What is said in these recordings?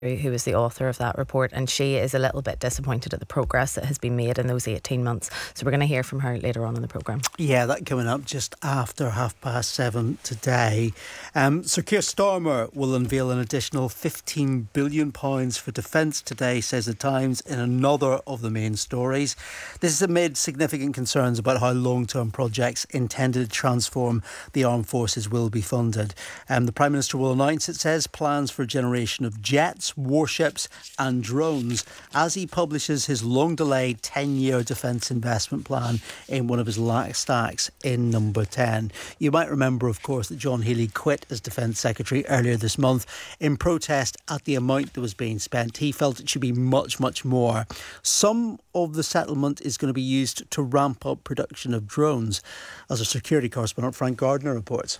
who is the author of that report, and she is a little bit disappointed at the progress that has been made in those 18 months. So we're going to hear from her later on in the programme. Yeah, that coming up just after 7:30 today. Sir Keir Starmer will unveil an additional £15 billion for defence today, says The Times, in another of the main stories. This is amid significant concerns about how long-term projects intended to transform the armed forces will be funded. The Prime Minister will announce, it says, plans for a generation of jets, warships and drones as he publishes his long-delayed 10-year defence investment plan in one of his last acts in Number 10. You might remember, of course, that John Healey quit as Defence Secretary earlier this month in protest at the amount that was being spent. He felt it should be much, much more. Some of the settlement is going to be used to ramp up production of drones, as our security correspondent Frank Gardner reports.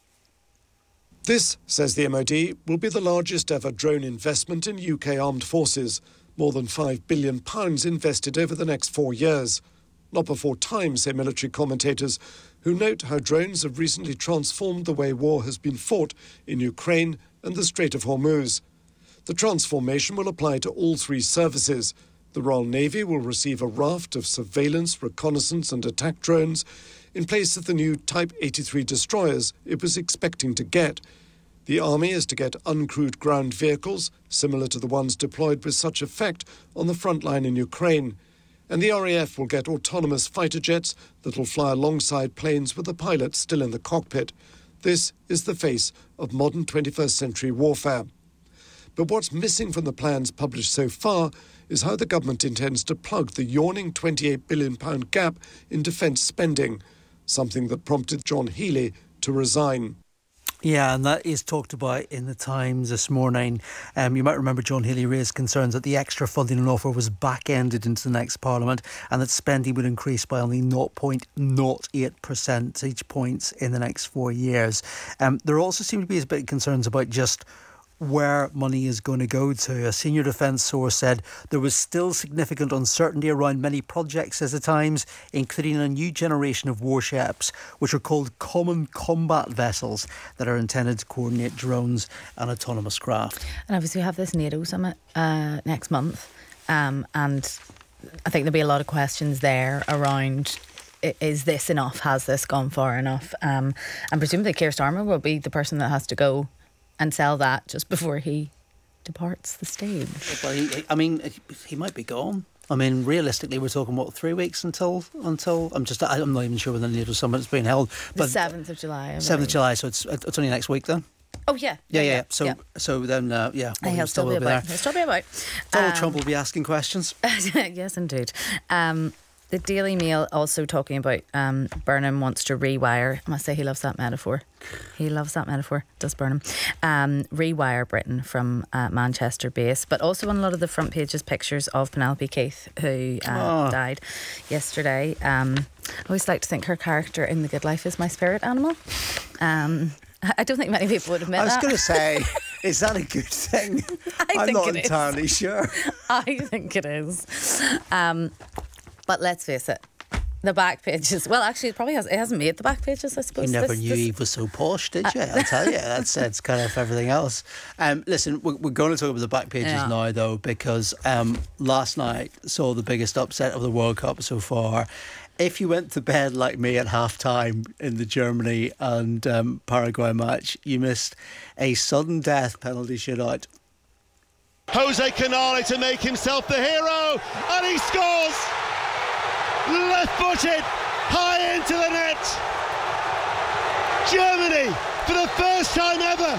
This, says the MOD, will be the largest ever drone investment in UK armed forces. More than £5 billion invested over the next 4 years. Not before time, say military commentators, who note how drones have recently transformed the way war has been fought in Ukraine and the Strait of Hormuz. The transformation will apply to all three services. The Royal Navy will receive a raft of surveillance, reconnaissance and attack drones in place of the new Type 83 destroyers it was expecting to get. The Army is to get uncrewed ground vehicles, similar to the ones deployed with such effect on the front line in Ukraine. And the RAF will get autonomous fighter jets that will fly alongside planes with the pilot still in the cockpit. This is the face of modern 21st century warfare. But what's missing from the plans published so far is how the government intends to plug the yawning £28 billion gap in defence spending, something that prompted John Healey to resign. Yeah, and that is talked about in The Times this morning. You might remember John Healey raised concerns that the extra funding on offer was back-ended into the next Parliament and that spending would increase by only 0.08 percentage points in the next 4 years. There also seem to be a bit of concerns about just where money is going to go to. A senior defence source said there was still significant uncertainty around many projects at the Times, including a new generation of warships, which are called common combat vessels that are intended to coordinate drones and autonomous craft. And obviously we have this NATO summit next month, and I think there'll be a lot of questions there around, is this enough? Has this gone far enough? And presumably Keir Starmer will be the person that has to go and sell that just before he departs the stage. Well, he might be gone. I mean, realistically, we're talking, 3 weeks until I'm not even sure when the NATO summit is being held. But the 7th of July. 7th of July, so it's only next week then. Oh, yeah. So then, he'll still be about. He'll still be about. Donald Trump will be asking questions. Yes, indeed. The Daily Mail also talking about Burnham wants to rewire. I must say he loves that metaphor. He loves that metaphor, does Burnham. Rewire Britain from Manchester base. But also on a lot of the front pages, pictures of Penelope Keith, who died yesterday. I always like to think her character in The Good Life is my spirit animal. I don't think many people would admit that. I was going to say, is that a good thing? I'm not entirely sure. I think it is. But let's face it, the back pages. Well, actually, it hasn't made the back pages, I suppose. You never knew Eve was so posh, did you? I'll tell you, that's kind of everything else. Listen, we're going to talk about the back pages now, though, because last night saw the biggest upset of the World Cup so far. If you went to bed like me at half-time in the Germany and Paraguay match, you missed a sudden death penalty shootout. Jose Canale to make himself the hero, and he scores! Left-footed, high into the net. Germany, for the first time ever,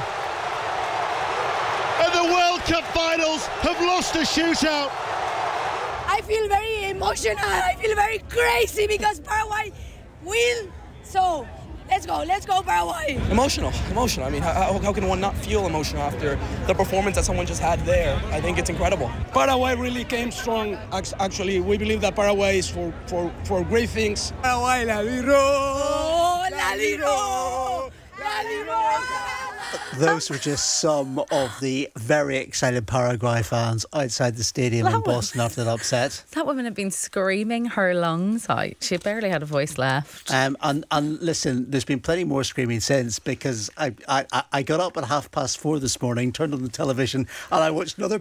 at the World Cup finals, have lost a shootout. I feel very emotional. I feel very crazy because Paraguay will. So let's go Paraguay. Emotional. I mean, how can one not feel emotional after the performance that someone just had there? I think it's incredible. Paraguay really came strong. Actually, we believe that Paraguay is for great things. Paraguay, la liro, la liro, la liro. Those were just some of the very excited Paraguay fans outside the stadium in Boston after that upset. That woman had been screaming her lungs out. She barely had a voice left. And listen, there's been plenty more screaming since, because I got up at 4:30 this morning, turned on the television, and I watched another